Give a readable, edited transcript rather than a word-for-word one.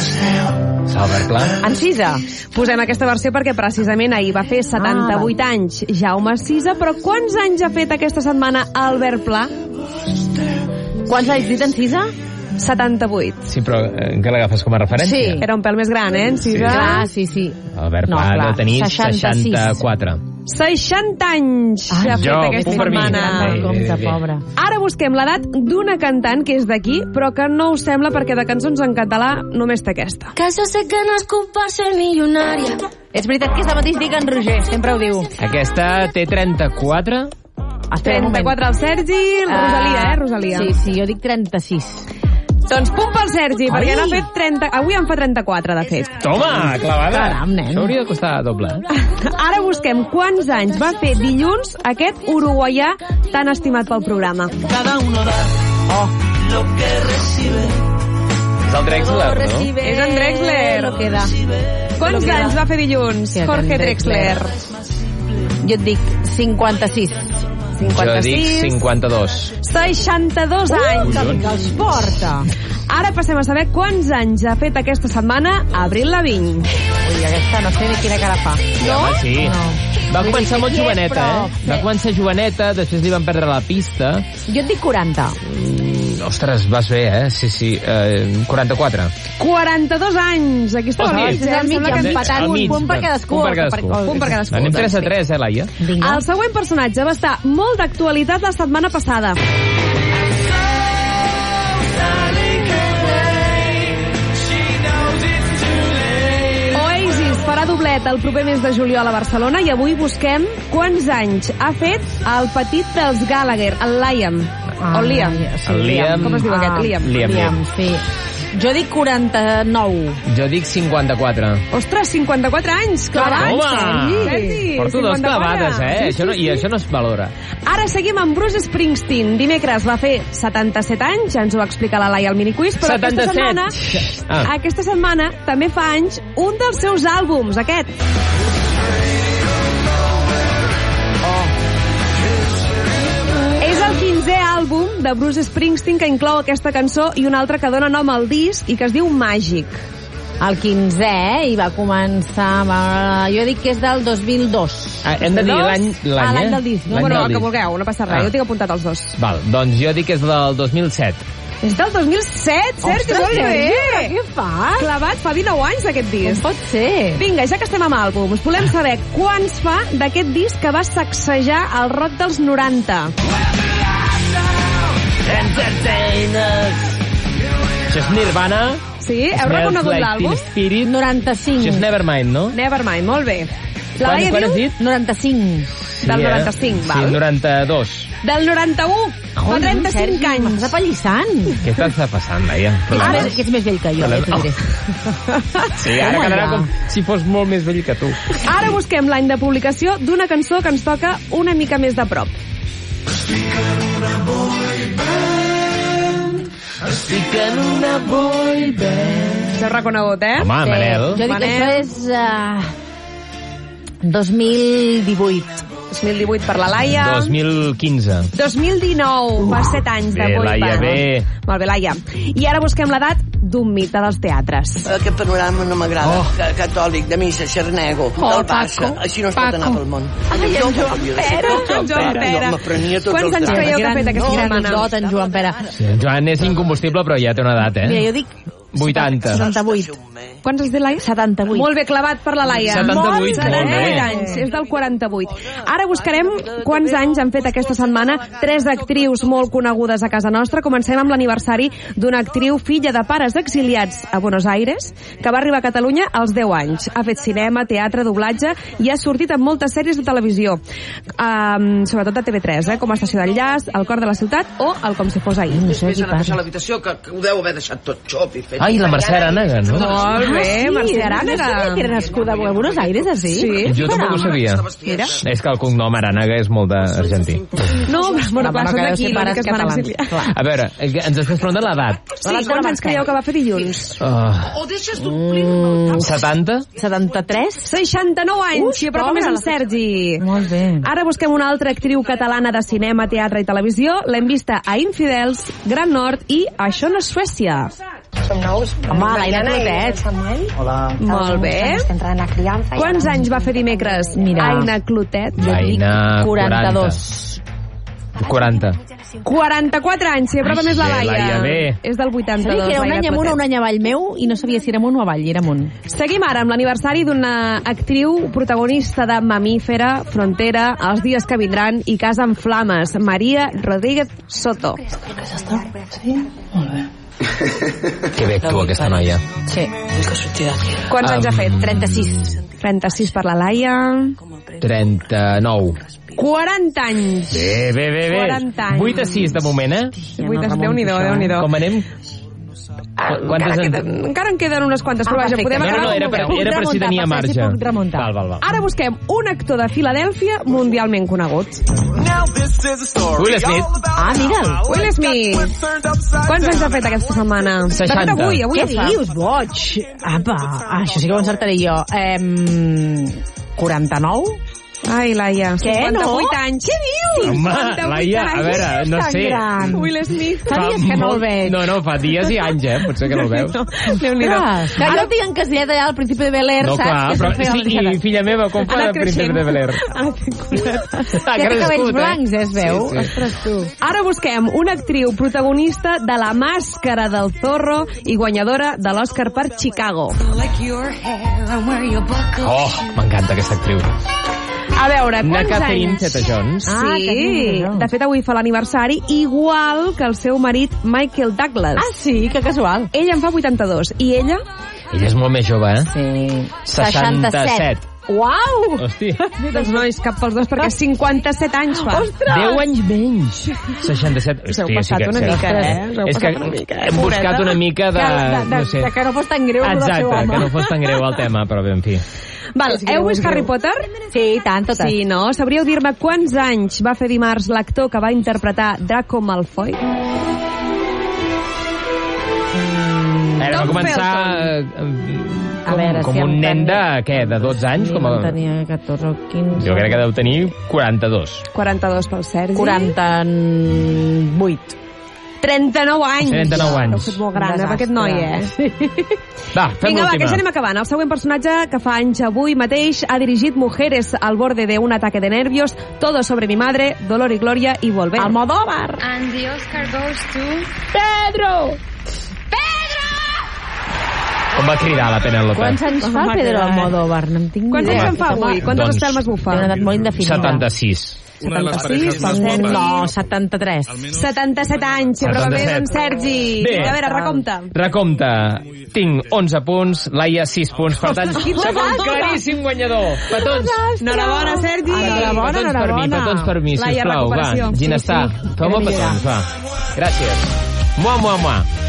Albert Pla. Encisa. Posem aquesta versió perquè precisament ahir va fer 78 anys Jaume Sisa, però quants anys ha fet aquesta setmana Albert Pla? Quants has dit Encisa? 78. Sí, però que l'agafes com a referència? Sí. Era un pèl més gran, Encisa? Clar, sí. Albert Pla deu tenir 64. 60 anys ha fet aquesta setmana. Compte, pobre. Ara busquem l'edat d'una cantant que és d'aquí, però que no us sembla perquè de cançons en català només té aquesta. Que yo sé que no es culpa ser millonaria. És veritat que és el mateix dia que en Roger, sempre ho diu. Aquesta té 34. 34 al Sergi, Rosalia, Rosalia. Sí, jo dic 36. Doncs punt pel Sergi, perquè n'ha fet 30... Avui en fa 34, de fet. Toma, clavada! Caram, nen. Això hauria de costar doble. Ara busquem quants anys va fer dilluns aquest uruguaià tan estimat pel programa. Cada uno da lo que recibe. És el Drexler, no? És en Drexler. Lo que da. Quants anys va fer dilluns Jorge Drexler? Jo et dic 56. Jo dic 52. 62 anys. Que els porta. Ara passem a saber quants anys ha fet aquesta setmana Avril Lavigne. Ui, aquesta no sé ni quina cara fa. No? Home, sí. No. Va començar molt joveneta, Va començar joveneta, després li van perdre la pista. Jo et dic 40. Ostres, vas bé, Sí. 44. 42 anys. Aquí està Ostres, mig, al mig, Sembla que empatat. Al mig. Un punt per cadascú. Un per cadascú. Punt per cadascú. Anem 3-3, Laia? Vinga. El següent personatge va estar molt d'actualitat la setmana passada. Oasis farà doblet el proper mes de juliol a Barcelona i avui busquem quants anys ha fet el petit dels Gallagher, el Liam. O Liam. Sí, El Liam. Com es diu aquest? Liam. Liam, sí. Jo dic 49. Jo dic 54. Ostres, 54 anys, clavats. Home! Sergi, Porto dos 54. clavades, Sí, Això no, I això no es valora. Ara seguim amb Bruce Springsteen. Dimecres va fer 77 anys, ja ens ho va explicar la Laia al miniquiz, però 77. aquesta setmana també fa anys un dels seus àlbums, aquest. És el 15è àlbum de Bruce Springsteen que inclou aquesta cançó i una altra que dona nom al disc i que es diu Màgic. El 15è, i va començar... Jo dic que és del 2002. Hem de dir l'any, l'any del disc. L'any Bueno, del el que disc. vulgueu, no passa res, jo tinc apuntat els dos. Val, doncs jo dic que és del 2007. És del 2007, Sergi, molt bé! Què fas? Clavat, fa 19 anys d'aquest Com disc. pot ser? Vinga, ja que estem amb àlbums, volem saber quants fa d'aquest disc que va sacsejar el rock dels 90. Entertainers. Això és Nirvana. Sí? Heu Smells reconegut Like l'àlbum? Teen Spirit. 95. Això és Nevermind, no? Nevermind, molt bé. La Quan Laia has diu dit? 95. del 95, val? Sí, 92. Del 91, fa 35 anys. M'estàs apallissant. Què t'està passant, Laia? Que ets més vell que jo, ja t'ho diré. Sí, ara Home, quedarà ja. com si fos molt més vell que tu. Ara busquem l'any de publicació d'una cançó que ens toca una mica més de prop. Estic en una boy band. S'heu reconegut, eh? Home, Manel. Jo dic que Manel. això és... 2018. 2018 per la Laia. 2015. 2019, fa 7 anys de Bé, boy Laia, band. bé. Molt bé, Laia. I ara busquem l'edat d'un mite dels teatres. Aquest panorama no m'agrada. Catòlic, de missa, xernego, del Barça. Paco, Així no es pot anar pel món. Ai, en Joan Pere. En Joan Pere. Jo m'aprenia tots Quants els anys dates. creieu que ha fet aquesta Gran setmana? dot, en Joan Pere. Sí, en Joan és incombustible, però ja té una edat, Mira, eh? jo dic 80. 78. Quants has dit, Laia? 78. Molt bé, clavat per la Laia. 78, molt 78 bé. anys, és del 48. Ara buscarem quants anys han fet aquesta setmana 3 actrius molt conegudes a casa nostra. Comencem amb l'aniversari d'una actriu filla de pares exiliats a Buenos Aires, que va arribar a Catalunya als 10 anys. Ha fet cinema, teatre, doblatge i ha sortit en moltes sèries de televisió. Sobretot de TV3, com a Estació d'Enllaç, El cor de la ciutat o El com si fos ahir. No sé qui Després a parla. l'habitació, que ho deu haver deixat tot xop i fet. Ai, la Mercè Arànega, no? Molt bé, Mercè Arànega. No sabia que era nascuda a Buenos Aires, així? Sí. Jo tampoc ho sabia. Mira. És que el cognom Arànega és molt d'argentí. No, bueno, clar, són que deu d'aquí, ser pares que es van catalans. exiliar. Clar. A veure, ens estàs preguntant l'edat. Sí, quants anys creieu que va fer dilluns? 70? 73? 69 anys, Ui, però com és pobra en la- Sergi. Molt bé. Ara busquem una altra actriu catalana de cinema, teatre i televisió. L'hem vista a Infidels, Gran Nord i Això no és Suècia. Som nous. Home, l'Aina Clotet. Hola. Molt bé. Quants anys va fer dimecres Aina Clotet? Aina, 42. 40. 44 anys, si apropa més la Laia. Laia, bé. És del 82. Sabia que era un any amunt o un any avall meu i no sabia si era amunt o avall, era amunt. Seguim ara amb l'aniversari d'una actriu protagonista de Mamífera, Frontera, Els dies que vindran i Casa en flames, Maria Rodríguez Soto. Sí? Molt bé. Que bé actua aquesta noia. Sí. Quants anys ha fet? 36. 36 per la Laia. 39. 40 anys. Bé. 40 anys. 8 a 6 de moment, eh? 8 a 6, Déu-n'hi-do. Com anem? Encara en queden unes quantes, però vaja, podem acabar. No, era per si tenia marge. Val. Ara busquem un actor de Filadèlfia mundialment conegut. Will Smith. Ah, mira'l. Will Smith. Quants anys ha fet aquesta setmana? 60. Avui Què el fa. dius, boig? Apa, això sí que ho encertaré jo. 49? Ai, Laia, Què, 58 anys. Què dius? Home, Laia, a veure, no sé. Gran. Will Smith. Sabies que no el veig? No, fa dies i anys, potser que no el veus. Déu-n'hi-do. Que jo tinc encasillat allà al Principi de Bel-Air, No, saps? clar, Que però se'n feia sí, el i filla meva, com fa el Príncipe de Bel-Air? Ja té cabells blancs, es veu? Sí. Ostres, tu. Ara busquem una actriu protagonista de La màscara del Zorro i guanyadora de l'Oscar per Chicago. Oh, m'encanta aquesta actriu. A veure, quants Catherine anys? Zeta-Jones. Sí, de fet avui fa l'aniversari, igual que el seu marit Michael Douglas. Ah, sí? Que casual. Ell en fa 82. I ella? Ella és molt més jove, eh? Sí. 67. Uau! Hòstia. Doncs nois, cap pels dos, perquè 57 anys fa. 10 anys menys. 67. Us heu passat una mica, És que hem buscat una mica de... No sé. De que no fos tan greu el Exacte, seu home. que no fos tan greu el tema, però bé, en fi. Val, heu vist Harry Potter? Sí, tant, totes. Sí, no? Sabríeu dir-me quants anys va fer dimarts l'actor que va interpretar Draco Malfoy? Va començar com un nen de, què, de 12 anys? Sí, tenia 14 o 15. Jo crec que deu tenir 42. 42 pel Sergi. 48. 39 anys. 39 anys. Heu fet molt gran, per aquest noi, Va, fem Vinga, va, que ja l'última. anem acabant. El següent personatge que fa anys avui mateix ha dirigit Mujeres al borde de un ataque de nervios, Todo sobre mi madre, Dolor y Gloria y Volver. Almodóvar. And the Oscar goes to... Pedro! Com va cridar la Penélope? Quants anys fa el Pedro Almodóvar? No en tinc ni Quants idea. anys en fa avui? Quantes Doncs, espelmes bufa? Té una edat molt indefinida. 76. Una de les parelles més Sergi. guapes. No, 73. 77 anys, però bé, en Sergi. Bé. A veure, recompte. Recompte. Tinc 11 punts, Laia 6 punts. Per tant, segon claríssim guanyador. Petons. Enhorabona, Sergi. Petons per mi, Laia, sisplau. Va, recuperació. Ginestar, feu-me petons, va. Gràcies. Mua.